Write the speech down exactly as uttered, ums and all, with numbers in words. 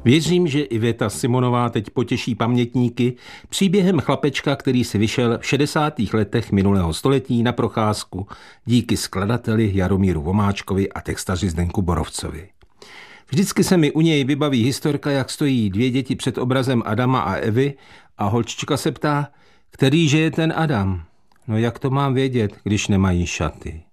Věřím, že Iveta Simonová teď potěší pamětníky příběhem chlapečka, který si vyšel v šedesátých letech minulého století na procházku díky skladateli Jaromíru Vomáčkovi a textaři Zdenku Borovcovi. Vždycky se mi u něj vybaví historka, jak stojí dvě děti před obrazem Adama a Evy a holčička se ptá, kterýže je ten Adam? No jak to mám vědět, když nemají šaty?